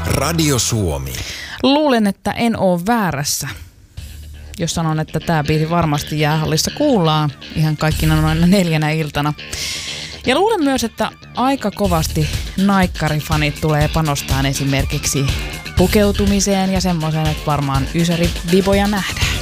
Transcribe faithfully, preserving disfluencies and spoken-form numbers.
Radio Suomi. Luulen, että en oo väärässä, jos sanon, että tää biisi varmasti jäähallissa kuullaan ihan kaikkina noina neljänä iltana. Ja luulen myös, että aika kovasti naikkarifanit tulee panostaan esimerkiksi pukeutumiseen ja semmoiseen, että varmaan ysäri viboja nähdään.